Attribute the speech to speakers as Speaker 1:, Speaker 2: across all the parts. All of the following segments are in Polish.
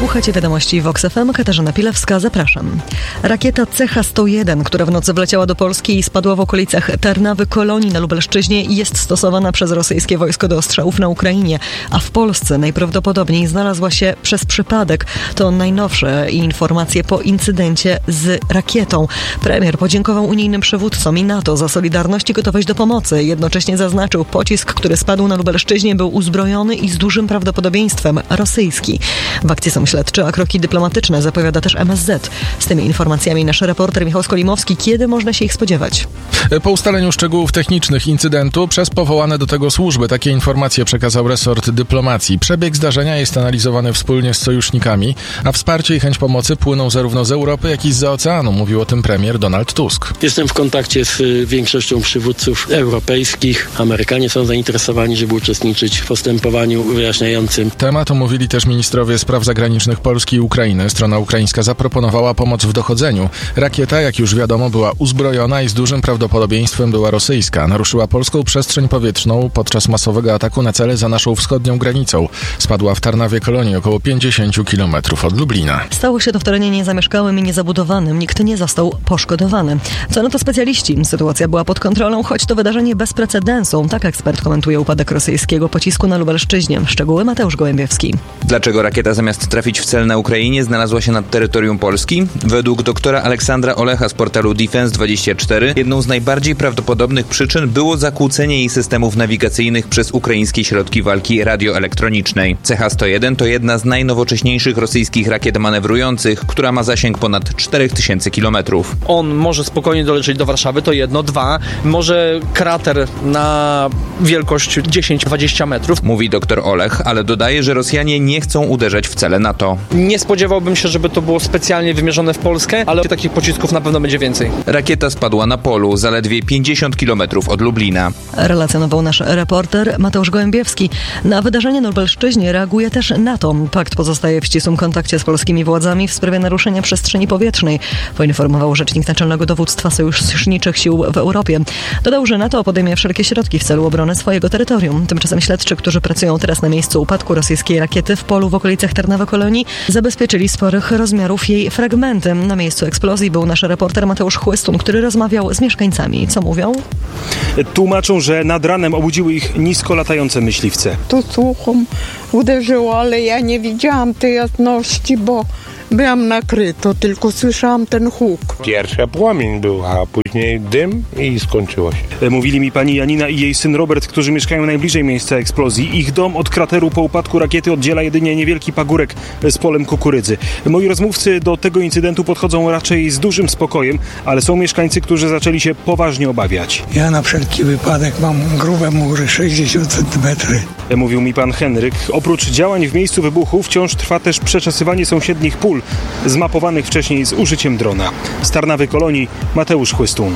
Speaker 1: Słuchajcie wiadomości Vox FM. Katarzyna Pilewska, zapraszam. Rakieta CH-101, która w nocy wleciała do Polski i spadła w okolicach Tarnawy Kolonii na Lubelszczyźnie, jest stosowana przez rosyjskie wojsko do ostrzałów na Ukrainie, a w Polsce najprawdopodobniej znalazła się przez przypadek. To najnowsze informacje po incydencie z rakietą. Premier podziękował unijnym przywódcom i NATO za solidarność i gotowość do pomocy. Jednocześnie zaznaczył, pocisk, który spadł na Lubelszczyźnie, był uzbrojony i z dużym prawdopodobieństwem rosyjski. W akcji są śledczy, a kroki dyplomatyczne zapowiada też MSZ. Z tymi informacjami nasz reporter Michał Skolimowski. Kiedy można się ich spodziewać?
Speaker 2: Po ustaleniu szczegółów technicznych incydentu przez powołane do tego służby takie informacje przekazał resort dyplomacji. Przebieg zdarzenia jest analizowany wspólnie z sojusznikami, a wsparcie i chęć pomocy płyną zarówno z Europy, jak i zza oceanu. Mówił o tym premier Donald Tusk.
Speaker 3: Jestem w kontakcie z większością przywódców europejskich. Amerykanie są zainteresowani, żeby uczestniczyć w postępowaniu wyjaśniającym.
Speaker 2: Temat omówili też ministrowie spraw zagranicznych Polski i Ukrainy. Strona ukraińska zaproponowała pomoc w dochodzeniu. Rakieta, jak już wiadomo, była uzbrojona i z dużym prawdopodobieństwem była rosyjska. Naruszyła polską przestrzeń powietrzną podczas masowego ataku na cele za naszą wschodnią granicą. Spadła w Tarnawie Kolonii, około 50 km od Lublina.
Speaker 1: Stało się to w terenie niezamieszkałym i niezabudowanym. Nikt nie został poszkodowany. Co na to specjaliści? Sytuacja była pod kontrolą, choć to wydarzenie bez precedensu. Tak ekspert komentuje upadek rosyjskiego pocisku na Lubelszczyźnie. Szczegóły Mateusz Gołębiewski.
Speaker 4: Dlaczego rakieta zamiast trafić w cel na Ukrainie znalazła się nad terytorium Polski? Według doktora Aleksandra Olecha z portalu Defense24 jedną z najbardziej prawdopodobnych przyczyn było zakłócenie jej systemów nawigacyjnych przez ukraińskie środki walki radioelektronicznej. CH-101 to jedna z najnowocześniejszych rosyjskich rakiet manewrujących, która ma zasięg ponad 4000 km.
Speaker 5: On może spokojnie dolecieć do Warszawy, to jedno. Dwa, może krater na wielkość 10-20 metrów.
Speaker 4: Mówi doktor Olech, ale dodaje, że Rosjanie nie chcą uderzać w cele NATO.
Speaker 5: Nie spodziewałbym się, żeby to było specjalnie wymierzone w Polskę, ale takich pocisków na pewno będzie więcej.
Speaker 4: Rakieta spadła na polu, zaledwie 50 km od Lublina.
Speaker 1: Relacjonował nasz reporter Mateusz Gołębiewski. Na wydarzenie na Lubelszczyźnie reaguje też NATO. Pakt pozostaje w ścisłym kontakcie z polskimi władzami w sprawie naruszenia przestrzeni powietrznej, poinformował rzecznik Naczelnego Dowództwa Sojuszniczych Sił w Europie. Dodał, że NATO podejmie wszelkie środki w celu obrony swojego terytorium. Tymczasem śledczy, którzy pracują teraz na miejscu upadku rosyjskiej rakiety w polu w okolicach Tarnawy Kolonii, zabezpieczyli sporych rozmiarów jej fragmenty. Na miejscu eksplozji był nasz reporter Mateusz Chłystun, który rozmawiał z mieszkańcami. Co mówią?
Speaker 6: Tłumaczą, że nad ranem obudziły ich nisko latające myśliwce.
Speaker 7: Tu słuchom uderzyło, ale ja nie widziałam tej jasności, bo byłam nakryto, tylko słyszałam ten huk.
Speaker 8: Pierwszy płomień był, a później dym i skończyło się.
Speaker 6: Mówili mi pani Janina i jej syn Robert, którzy mieszkają najbliżej miejsca eksplozji. Ich dom od krateru po upadku rakiety oddziela jedynie niewielki pagórek z polem kukurydzy. Moi rozmówcy do tego incydentu podchodzą raczej z dużym spokojem, ale są mieszkańcy, którzy zaczęli się poważnie obawiać.
Speaker 9: Ja na wszelki wypadek mam grube mury, 60 cm.
Speaker 6: Mówił mi pan Henryk. Oprócz działań w miejscu wybuchu wciąż trwa też przeczesywanie sąsiednich pól, zmapowanych wcześniej z użyciem drona. Z Tarnawy Kolonii Mateusz Chłystun.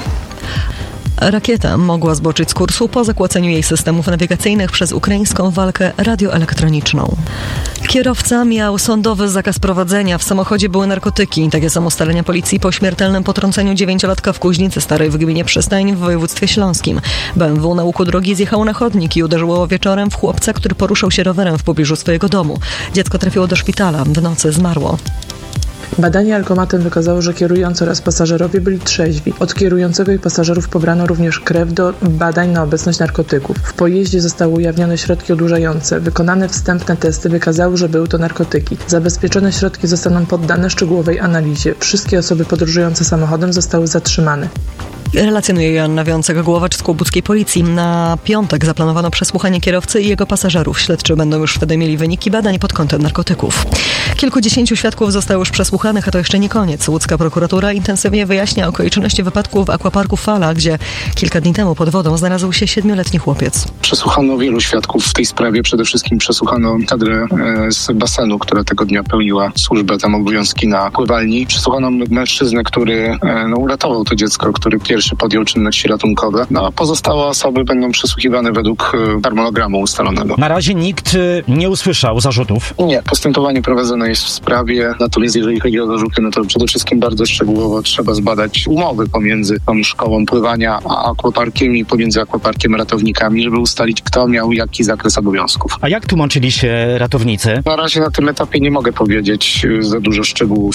Speaker 1: Rakieta mogła zboczyć z kursu po zakłóceniu jej systemów nawigacyjnych przez ukraińską walkę radioelektroniczną. Kierowca miał sądowy zakaz prowadzenia. W samochodzie były narkotyki. Takie są ustalenia policji po śmiertelnym potrąceniu 9-latka w Kuźnicy Starej w gminie Przystań w województwie śląskim. BMW na łuku drogi zjechało na chodnik i uderzyło wieczorem w chłopca, który poruszał się rowerem w pobliżu swojego domu. Dziecko trafiło do szpitala. W nocy zmarło.
Speaker 10: Badanie alkomatem wykazało, że kierujący oraz pasażerowie byli trzeźwi. Od kierującego i pasażerów pobrano również krew do badań na obecność narkotyków. W pojeździe zostały ujawnione środki odurzające. Wykonane wstępne testy wykazały, że były to narkotyki. Zabezpieczone środki zostaną poddane szczegółowej analizie. Wszystkie osoby podróżujące samochodem zostały zatrzymane.
Speaker 1: Relacjonuje Joanna Wiącek-Głowacz z kłobuckiej policji. Na piątek zaplanowano przesłuchanie kierowcy i jego pasażerów. Śledczy będą już wtedy mieli wyniki badań pod kątem narkotyków. Kilkudziesięciu świadków zostało już przesłuchanych, a to jeszcze nie koniec. Łódzka prokuratura intensywnie wyjaśnia okoliczności wypadku w akwaparku Fala, gdzie kilka dni temu pod wodą znalazł się 7-letni chłopiec.
Speaker 11: Przesłuchano wielu świadków w tej sprawie. Przede wszystkim przesłuchano kadrę z basenu, która tego dnia pełniła służbę, tam obowiązki na pływalni. Przesłuchano mężczyznę, który uratował to dziecko, który pierwszy podjął czynności ratunkowe. A pozostałe osoby będą przesłuchiwane według harmonogramu ustalonego.
Speaker 12: Na razie nikt nie usłyszał zarzutów?
Speaker 11: Nie, postępowanie prowadzone jest w sprawie, natomiast jeżeli chodzi o zarzuty, no to przede wszystkim bardzo szczegółowo trzeba zbadać umowy pomiędzy tą szkołą pływania a akwaparkiem i pomiędzy akwaparkiem a ratownikami, żeby ustalić, kto miał jaki zakres obowiązków.
Speaker 12: A jak tłumaczyli się ratownicy?
Speaker 11: Na razie na tym etapie nie mogę powiedzieć za dużo szczegółów.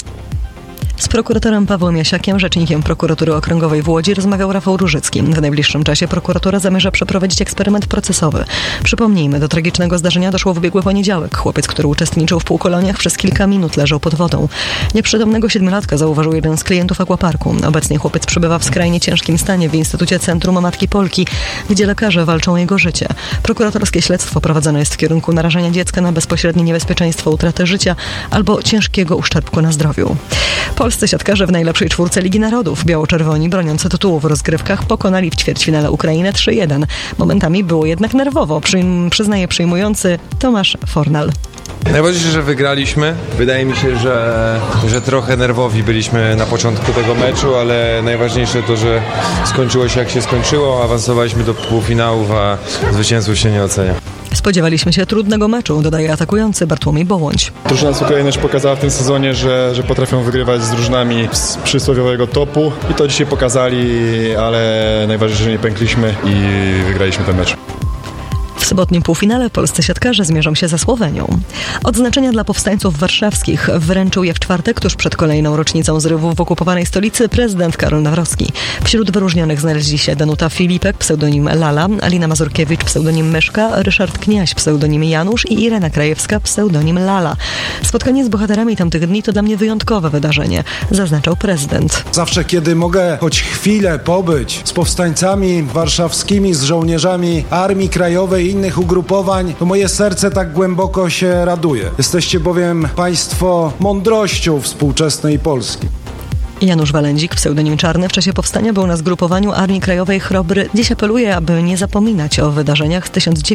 Speaker 1: Z prokuratorem Pawłem Jasiakiem, rzecznikiem prokuratury okręgowej w Łodzi, rozmawiał Rafał Różycki. W najbliższym czasie prokuratura zamierza przeprowadzić eksperyment procesowy. Przypomnijmy, do tragicznego zdarzenia doszło w ubiegły poniedziałek. Chłopiec, który uczestniczył w półkoloniach, przez kilka minut leżał pod wodą. Nieprzytomnego 7-latka zauważył jeden z klientów akwaparku. Obecnie chłopiec przebywa w skrajnie ciężkim stanie w Instytucie Centrum Matki Polki, gdzie lekarze walczą o jego życie. Prokuratorskie śledztwo prowadzone jest w kierunku narażenia dziecka na bezpośrednie niebezpieczeństwo utraty życia albo ciężkiego uszczerbku na zdrowiu. Polscy siatkarze w najlepszej czwórce Ligi Narodów. Biało-czerwoni, broniący tytułu w rozgrywkach, pokonali w ćwierćfinale Ukrainę 3-1. Momentami było jednak nerwowo, przyznaje przyjmujący Tomasz Fornal.
Speaker 13: Najważniejsze, że wygraliśmy. Wydaje mi się, że trochę nerwowi byliśmy na początku tego meczu, ale najważniejsze to, że skończyło się jak się skończyło. Awansowaliśmy do półfinałów, a zwycięstwo się nie ocenia.
Speaker 1: Spodziewaliśmy się trudnego meczu, dodaje atakujący Bartłomiej Bołądź.
Speaker 14: Drużyna z Ukrainy już pokazała w tym sezonie, że potrafią wygrywać z drużynami z przysłowiowego topu i to dzisiaj pokazali, ale najważniejsze, że nie pękliśmy i wygraliśmy ten mecz.
Speaker 1: W sobotnim półfinale polscy siatkarze zmierzą się ze Słowenią. Odznaczenia dla powstańców warszawskich wręczył je w czwartek, tuż przed kolejną rocznicą zrywów w okupowanej stolicy, prezydent Karol Nawrocki. Wśród wyróżnionych znaleźli się Danuta Filipek, pseudonim Lala, Alina Mazurkiewicz, pseudonim Myszka, Ryszard Kniaś, pseudonim Janusz i Irena Krajewska, pseudonim Lala. Spotkanie z bohaterami tamtych dni to dla mnie wyjątkowe wydarzenie, zaznaczał prezydent.
Speaker 15: Zawsze, kiedy mogę choć chwilę pobyć z powstańcami warszawskimi, z żołnierzami Armii Krajowej i innych ugrupowań, to moje serce tak głęboko się raduje. Jesteście bowiem państwo mądrością współczesnej Polski.
Speaker 1: Janusz Walędzik, pseudonim Czarny, w czasie powstania był na zgrupowaniu Armii Krajowej Chrobry. Dziś apeluje, aby nie zapominać o wydarzeniach z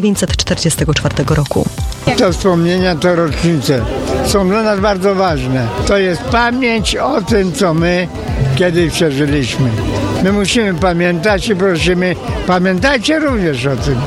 Speaker 1: 1944 roku.
Speaker 16: Te wspomnienia, to rocznice są dla nas bardzo ważne. To jest pamięć o tym, co my kiedyś przeżyliśmy. My musimy pamiętać i prosimy, pamiętajcie również o tym.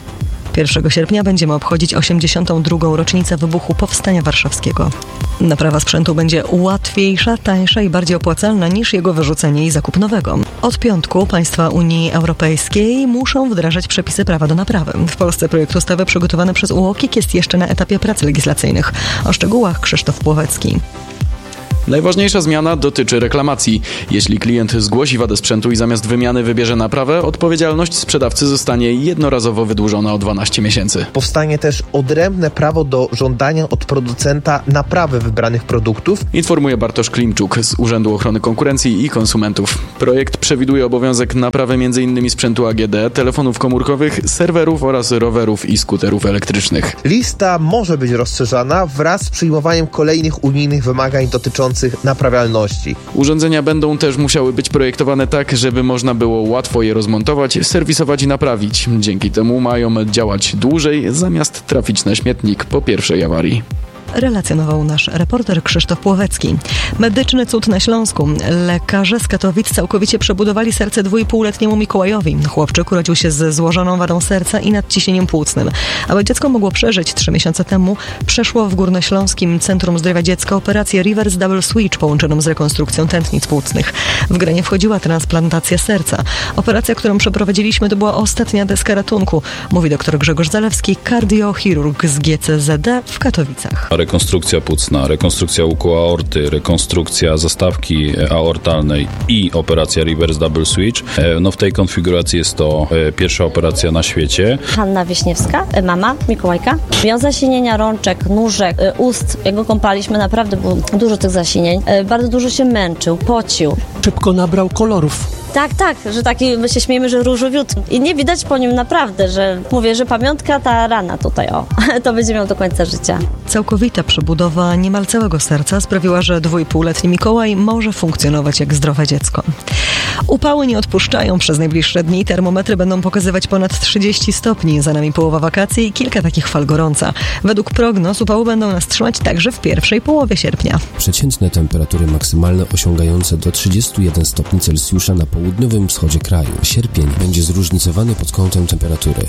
Speaker 1: 1 sierpnia będziemy obchodzić 82. rocznicę wybuchu Powstania Warszawskiego. Naprawa sprzętu będzie łatwiejsza, tańsza i bardziej opłacalna niż jego wyrzucenie i zakup nowego. Od piątku państwa Unii Europejskiej muszą wdrażać przepisy prawa do naprawy. W Polsce projekt ustawy przygotowany przez UOKiK jest jeszcze na etapie prac legislacyjnych. O szczegółach Krzysztof Płowecki.
Speaker 17: Najważniejsza zmiana dotyczy reklamacji. Jeśli klient zgłosi wadę sprzętu i zamiast wymiany wybierze naprawę, odpowiedzialność sprzedawcy zostanie jednorazowo wydłużona o 12 miesięcy.
Speaker 18: Powstanie też odrębne prawo do żądania od producenta naprawy wybranych produktów.
Speaker 17: Informuje Bartosz Klimczuk z Urzędu Ochrony Konkurencji i Konsumentów. Projekt przewiduje obowiązek naprawy m.in. sprzętu AGD, telefonów komórkowych, serwerów oraz rowerów i skuterów elektrycznych.
Speaker 18: Lista może być rozszerzana wraz z przyjmowaniem kolejnych unijnych wymagań dotyczących naprawialności.
Speaker 17: Urządzenia będą też musiały być projektowane tak, żeby można było łatwo je rozmontować, serwisować i naprawić. Dzięki temu mają działać dłużej, zamiast trafić na śmietnik po pierwszej awarii.
Speaker 1: Relacjonował nasz reporter Krzysztof Płowecki. Medyczny cud na Śląsku. Lekarze z Katowic całkowicie przebudowali serce 2,5-letniemu Mikołajowi. Chłopczyk urodził się z złożoną wadą serca i nadciśnieniem płucnym. Aby dziecko mogło przeżyć 3 miesiące temu, przeszło w Górnośląskim Centrum Zdrowia Dziecka operację Reverse Double Switch połączoną z rekonstrukcją tętnic płucnych. W grę nie wchodziła transplantacja serca. Operacja, którą przeprowadziliśmy, to była ostatnia deska ratunku, mówi dr Grzegorz Zalewski, kardiochirurg z GCZD w Katowicach.
Speaker 19: Rekonstrukcja płucna, rekonstrukcja łuku aorty, rekonstrukcja zastawki aortalnej i operacja Reverse Double Switch. W tej konfiguracji jest to pierwsza operacja na świecie.
Speaker 20: Hanna Wieśniewska, mama Mikołajka. Miał zasinienia rączek, nóżek, ust. Jak go kąpaliśmy, naprawdę było dużo tych zasinień. Bardzo dużo się męczył, pocił.
Speaker 21: Szybko nabrał kolorów.
Speaker 20: Tak, że taki, my się śmiejemy, że różowiutki. I nie widać po nim naprawdę, że mówię, że pamiątka, ta rana tutaj, to będzie miał do końca życia.
Speaker 1: Całkowita przebudowa niemal całego serca sprawiła, że 2,5-letni Mikołaj może funkcjonować jak zdrowe dziecko. Upały nie odpuszczają przez najbliższe dni. Termometry będą pokazywać ponad 30 stopni. Za nami połowa wakacji i kilka takich fal gorąca. Według prognoz upały będą nas trzymać także w pierwszej połowie sierpnia.
Speaker 22: Przeciętne temperatury maksymalne osiągające do 31 stopni Celsjusza na południu
Speaker 3: południowym wschodzie kraju. Sierpień będzie zróżnicowany pod kątem temperatury.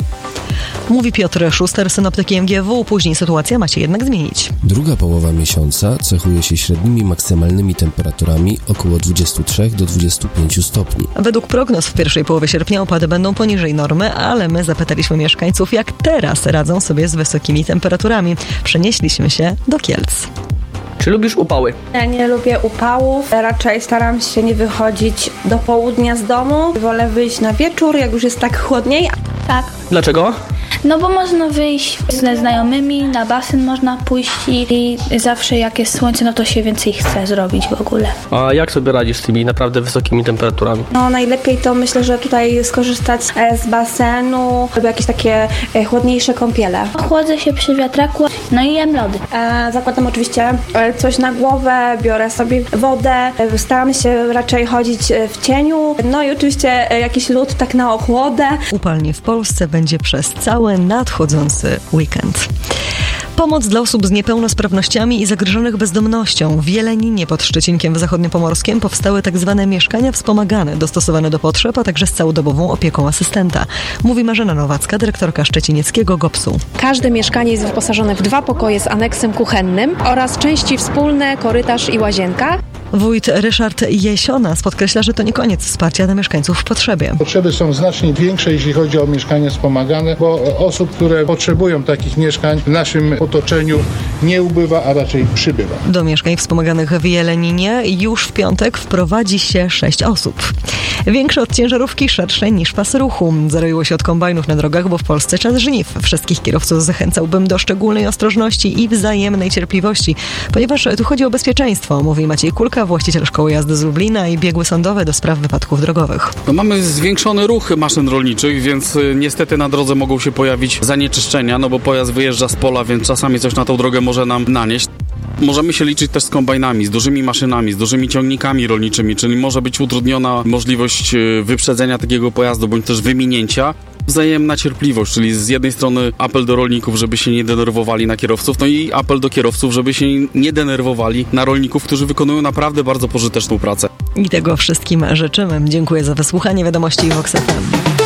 Speaker 1: Mówi Piotr Szuster, synoptyk MGW. Później sytuacja ma się jednak zmienić.
Speaker 3: Druga połowa miesiąca cechuje się średnimi maksymalnymi temperaturami około 23 do 25 stopni.
Speaker 1: Według prognoz w pierwszej połowie sierpnia opady będą poniżej normy, ale my zapytaliśmy mieszkańców, jak teraz radzą sobie z wysokimi temperaturami. Przenieśliśmy się do Kielc.
Speaker 5: Czy lubisz upały?
Speaker 22: Ja nie lubię upałów, raczej staram się nie wychodzić do południa z domu. Wolę wyjść na wieczór, jak już jest tak chłodniej.
Speaker 23: Tak.
Speaker 5: Dlaczego?
Speaker 23: No bo można wyjść ze znajomymi, na basen można pójść i zawsze jak jest słońce, no to się więcej chce zrobić w ogóle.
Speaker 5: A jak sobie radzisz z tymi naprawdę wysokimi temperaturami?
Speaker 22: No najlepiej to myślę, że tutaj skorzystać z basenu, albo jakieś takie chłodniejsze kąpiele.
Speaker 23: Chłodzę się przy wiatraku, no i jem lody.
Speaker 22: Zakładam oczywiście coś na głowę, biorę sobie wodę, staram się raczej chodzić w cieniu, no i oczywiście jakiś lód tak na ochłodę.
Speaker 1: Upalnie w Polsce będzie przez cały nadchodzący weekend. Pomoc dla osób z niepełnosprawnościami i zagrożonych bezdomnością. W Jeleninie pod Szczecinkiem w Zachodniopomorskiem powstały tzw. mieszkania wspomagane, dostosowane do potrzeb, a także z całodobową opieką asystenta. Mówi Marzena Nowacka, dyrektorka szczecinieckiego GOPS-u.
Speaker 24: Każde mieszkanie jest wyposażone w 2 pokoje z aneksem kuchennym oraz części wspólne, korytarz i łazienka.
Speaker 1: Wójt Ryszard Jesionas podkreśla, że to nie koniec wsparcia dla mieszkańców w potrzebie.
Speaker 25: Potrzeby są znacznie większe, jeśli chodzi o mieszkania wspomagane, bo osób, które potrzebują takich mieszkań w naszym otoczeniu nie ubywa, a raczej przybywa.
Speaker 1: Do mieszkań wspomaganych w Jeleninie już w piątek wprowadzi się 6 osób. Większe od ciężarówki, szersze niż pas ruchu. Zaroiło się od kombajnów na drogach, bo w Polsce czas żniw. Wszystkich kierowców zachęcałbym do szczególnej ostrożności i wzajemnej cierpliwości, ponieważ tu chodzi o bezpieczeństwo, mówi Maciej Kulka, właściciel szkoły jazdy z Lublina i biegły sądowe do spraw wypadków drogowych.
Speaker 26: Mamy zwiększony ruch maszyn rolniczych, więc niestety na drodze mogą się pojawić zanieczyszczenia, no bo pojazd wyjeżdża z pola, więc czasami coś na tą drogę może nam nanieść. Możemy się liczyć też z kombajnami, z dużymi maszynami, z dużymi ciągnikami rolniczymi, czyli może być utrudniona możliwość wyprzedzenia takiego pojazdu, bądź też wyminięcia. Wzajemna cierpliwość, czyli z jednej strony apel do rolników, żeby się nie denerwowali na kierowców, no i apel do kierowców, żeby się nie denerwowali na rolników, którzy wykonują naprawdę bardzo pożyteczną pracę.
Speaker 1: I tego wszystkim życzymy. Dziękuję za wysłuchanie wiadomości Vox FM.